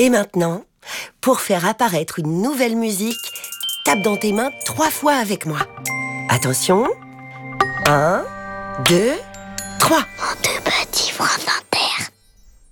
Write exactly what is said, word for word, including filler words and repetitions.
Et maintenant, pour faire apparaître une nouvelle musique, tape dans tes mains trois fois avec moi. Attention. Un, deux, trois.